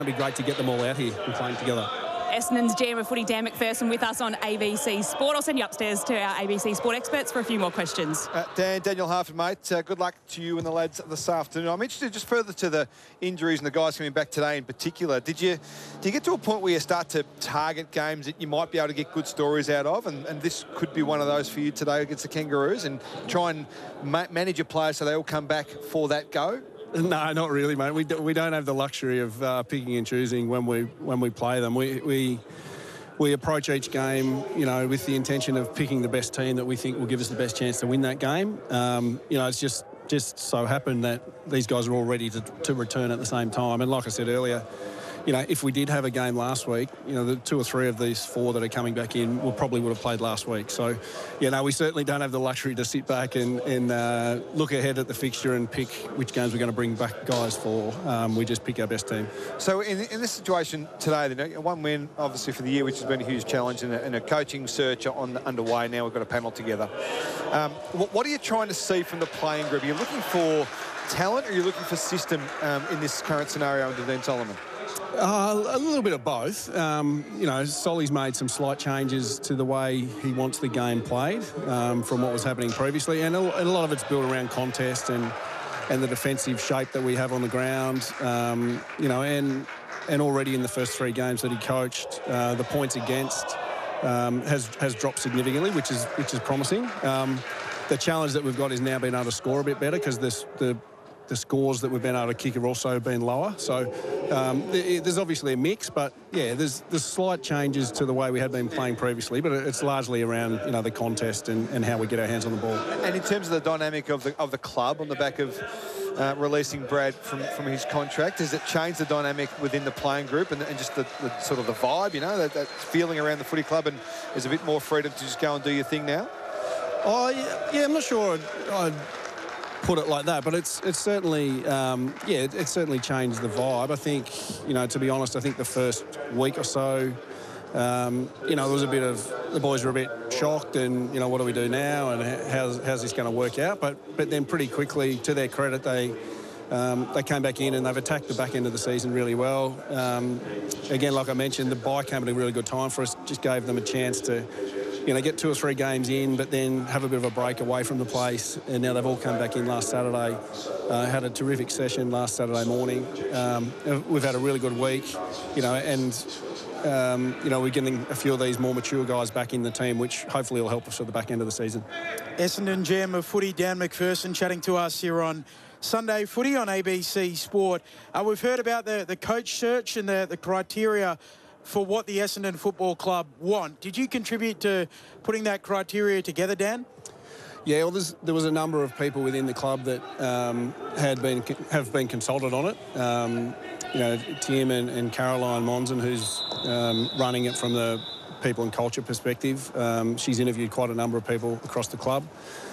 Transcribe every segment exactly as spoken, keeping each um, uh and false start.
It'd be great to get them all out here and playing together. Essendon's G M of footy, Dan McPherson, with us on A B C Sport. I'll send you upstairs to our A B C Sport experts for a few more questions. Uh, Dan, Daniel Harford, mate, uh, good luck to you and the lads this afternoon. I'm interested just further to the injuries and the guys coming back today in particular. Did you, do you get to a point where you start to target games that you might be able to get good stories out of? And, and this could be one of those for you today against the Kangaroos, and try and ma manage your players so they all come back for that go? No, not really, mate. We, do, we don't have the luxury of uh, picking and choosing when we when we play them. We... we We approach each game, you know, with the intention of picking the best team that we think will give us the best chance to win that game. Um, you know, it's just just so happened that these guys are all ready to, to return at the same time. And like I said earlier, you know, if we did have a game last week, you know, the two or three of these four that are coming back in will probably would have played last week. So, you know, we certainly don't have the luxury to sit back and, and uh, look ahead at the fixture and pick which games we're going to bring back guys for. Um, we just pick our best team. So in, in this situation today, then, one win, obviously, for the year, which has been a huge challenge, and a, and a coaching search on underway. Now we've got a panel together. Um, what, what are you trying to see from the playing group? Are you looking for talent, or are you looking for system um, in this current scenario under Dean Solomon? Uh, a little bit of both. Um, you know, Solly's made some slight changes to the way he wants the game played um, from what was happening previously, and a, and a lot of it's built around contest and and the defensive shape that we have on the ground. Um, you know, and and already in the first three games that he coached, uh, the points against um, has has dropped significantly, which is which is promising. Um, the challenge that we've got is now being able to score a bit better, because this the the scores that we've been able to kick have also been lower. So um, there's obviously a mix, but yeah, there's there's slight changes to the way we had been playing previously, but it's largely around, you know, the contest and, and how we get our hands on the ball. And in terms of the dynamic of the of the club on the back of uh, releasing Brad from, from his contract, has it changed the dynamic within the playing group and, and just the, the sort of the vibe, you know, that, that feeling around the footy club, and there's a bit more freedom to just go and do your thing now? Oh, yeah, yeah I'm not sure I'd, I'd put it like that, but it's it's certainly um, yeah it, it's certainly changed the vibe. I think, you know, to be honest, I think the first week or so, um, you know, there was a bit of, the boys were a bit shocked, and, you know, what do we do now, and how's how's this going to work out? But but then pretty quickly, to their credit, they um, they came back in and they've attacked the back end of the season really well. Um, again, like I mentioned, the bye came at a really good time for us. Just gave them a chance to, you know, get two or three games in, but then have a bit of a break away from the place. And now they've all come back in last Saturday. Uh, had a terrific session last Saturday morning. Um, we've had a really good week, you know, and, um, you know, we're getting a few of these more mature guys back in the team, which hopefully will help us at the back end of the season. Essendon G M of footy, Dan McPherson, chatting to us here on Sunday Footy on A B C Sport. Uh, we've heard about the, the coach search and the, the criteria for what the Essendon Football Club want. Did you contribute to putting that criteria together, Dan? Yeah, well, there was a number of people within the club that um, had been have been consulted on it. Um, you know, Tim and, and Caroline Monson, who's um, running it from the people and culture perspective. Um, she's interviewed quite a number of people across the club.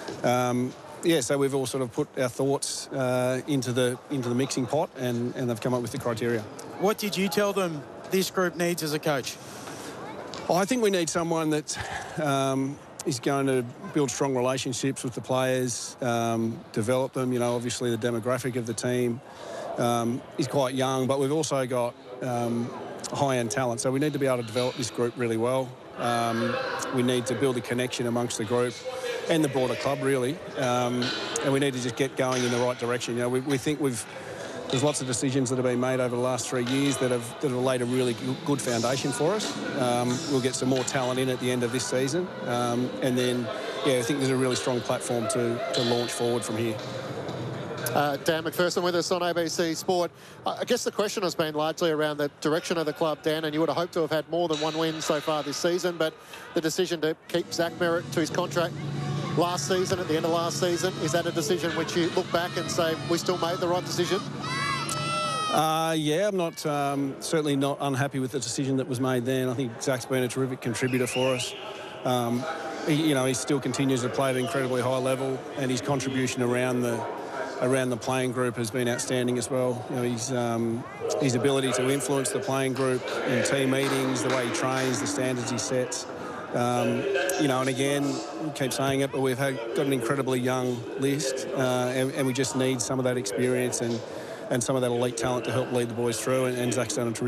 Um, yeah, so we've all sort of put our thoughts uh, into the into the mixing pot, and, and they've come up with the criteria. What did you tell them this group needs as a coach? Well, I think we need someone that um, is going to build strong relationships with the players, um, develop them. You know, obviously the demographic of the team um, is quite young, but we've also got um, high-end talent. So we need to be able to develop this group really well. Um, we need to build a connection amongst the group and the broader club, really. Um, and we need to just get going in the right direction. You know, we, we think we've There's lots of decisions that have been made over the last three years that have that have laid a really good foundation for us. Um, we'll get some more talent in at the end of this season, um, and then, yeah, I think there's a really strong platform to, to launch forward from here. Uh, Dan McPherson with us on A B C Sport. I guess the question has been largely around the direction of the club, Dan, and you would have hoped to have had more than one win so far this season, but the decision to keep Zach Merrett to his contract last season, at the end of last season, is that a decision which you look back and say, we still made the right decision? Uh, yeah, I'm not um, certainly not unhappy with the decision that was made then. I think Zach's been a terrific contributor for us. Um, he, you know, he still continues to play at an incredibly high level, and his contribution around the around the playing group has been outstanding as well. You know, his um, his ability to influence the playing group in team meetings, the way he trains, the standards he sets. Um, you know, and again, we keep saying it, but we've had, got an incredibly young list, uh, and, and we just need some of that experience and and some of that elite talent to help lead the boys through. And, and Zach's done a terrific